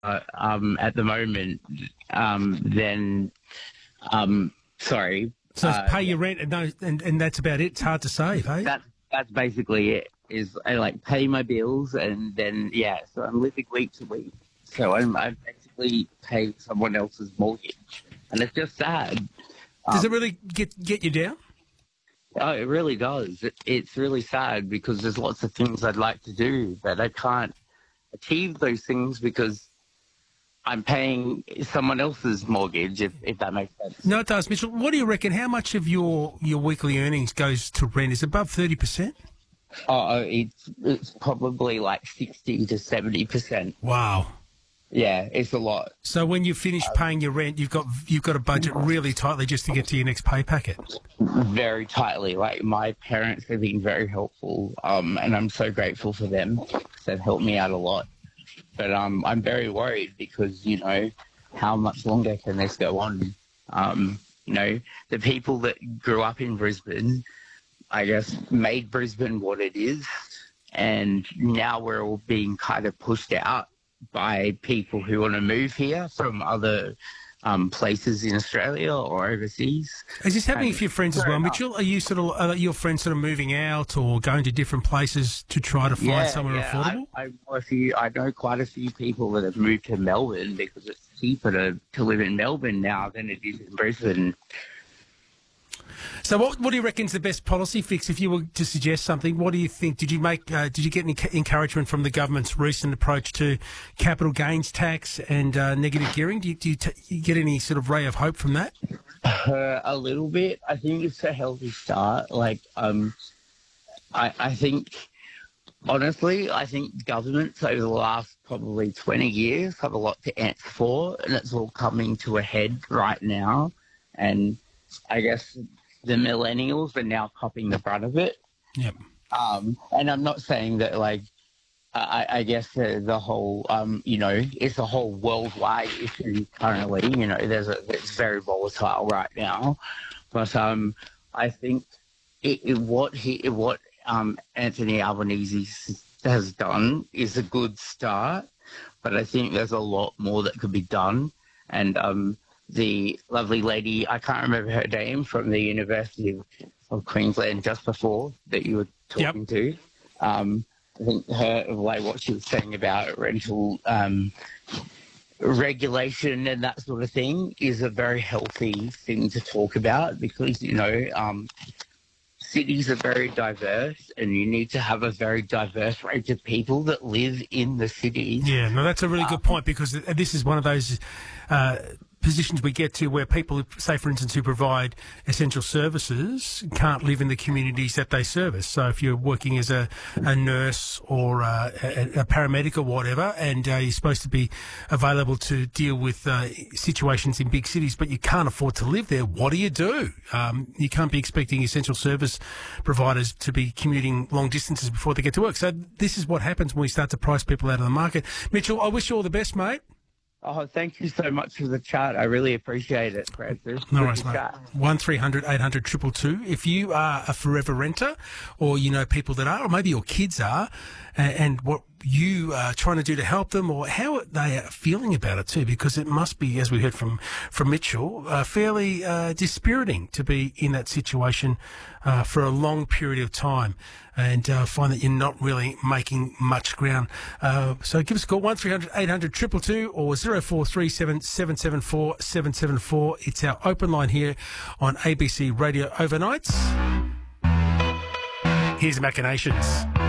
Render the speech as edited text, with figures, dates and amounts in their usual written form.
at the moment, then sorry. So it's pay your rent and that's about it. It's hard to save, hey? That's basically it. Is I like pay my bills and then so I'm living week to week. So I basically pay someone else's mortgage, and it's just sad. Does it really get you down? Oh, it really does. It's really sad because there's lots of things I'd like to do, but I can't achieve those things because I'm paying someone else's mortgage, if that makes sense. No, it does, Mitchell. What do you reckon? How much of your weekly earnings goes to rent? Is it above 30%? Oh, it's probably like 60 to 70%. Wow. Yeah, it's a lot. So when you finish paying your rent, you've got to budget really tightly just to get to your next pay packet. Very tightly. Like my parents have been very helpful, and I'm so grateful for them. They've helped me out a lot. But I'm very worried because how much longer can this go on? The people that grew up in Brisbane, I guess, made Brisbane what it is, and now we're all being kind of pushed out by people who want to move here from other places in Australia or overseas. Is this happening for your friends as well, Mitchell? Are your friends sort of moving out or going to different places to try to find somewhere affordable? I know quite a few people that have moved to Melbourne because it's cheaper to live in Melbourne now than it is in Brisbane. So what do you reckon is the best policy fix? If you were to suggest something, what do you think? Did you get any encouragement from the government's recent approach to capital gains tax and negative gearing? Do you get any sort of ray of hope from that? A little bit. I think it's a healthy start. Like, I think, honestly, I think governments over the last probably 20 years have a lot to answer for, and it's all coming to a head right now. And I guess the millennials are now copping the brunt of it. Yep. And I'm not saying that, like, I guess the whole, it's a whole worldwide issue currently. It's very volatile right now. But I think what Anthony Albanese has done is a good start. But I think there's a lot more that could be done. And the lovely lady, I can't remember her name, from the University of Queensland just before that you were talking to. I think what she was saying about rental regulation and that sort of thing is a very healthy thing to talk about because, cities are very diverse and you need to have a very diverse range of people that live in the cities. Yeah, no, that's a really good point because this is one of those positions we get to where people, say, for instance, who provide essential services can't live in the communities that they service. So if you're working as a nurse or a paramedic or whatever, and you're supposed to be available to deal with situations in big cities, but you can't afford to live there, what do? You can't be expecting essential service providers to be commuting long distances before they get to work. So this is what happens when we start to price people out of the market. Mitchell, I wish you all the best, mate. Oh, thank you so much for the chat. I really appreciate it, Francis. No worries, mate. 1300 800 222. If you are a forever renter or you know people that are, or maybe your kids are, and what you are trying to do to help them or how they are feeling about it too, because it must be, as we heard from Mitchell, fairly dispiriting to be in that situation for a long period of time and find that you're not really making much ground. So give us a call, 1300 800 222 or 0437 774 774. It's our open line here on ABC Radio Overnights. Here's Machinations.